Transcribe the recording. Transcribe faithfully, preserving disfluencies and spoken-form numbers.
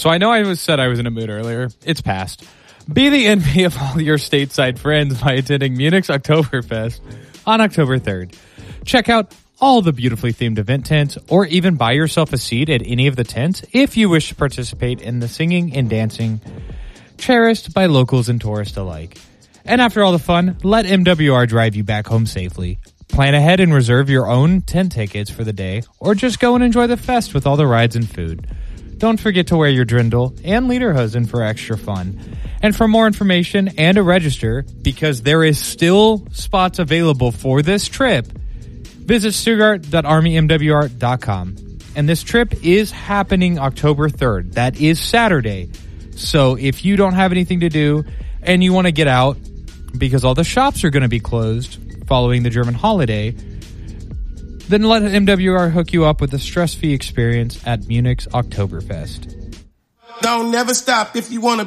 So I know I was said I was in a mood earlier. It's past. Be the envy of all your stateside friends by attending Munich's Oktoberfest on October third. Check out all the beautifully themed event tents, or even buy yourself a seat at any of the tents if you wish to participate in the singing and dancing cherished by locals and tourists alike. And after all the fun, let M W R drive you back home safely. Plan ahead and reserve your own tent tickets for the day, or just go and enjoy the fest with all the rides and food. Don't forget to wear your Drindle and Lederhosen for extra fun. And for more information and to register, because there is still spots available for this trip, visit stuttgart dot army m w r dot com. And this trip is happening October third. That is Saturday. So if you don't have anything to do and you want to get out, because all the shops are going to be closed following the German holiday, then let M W R hook you up with a stress-free experience at Munich's Oktoberfest. Don't never stop if you want to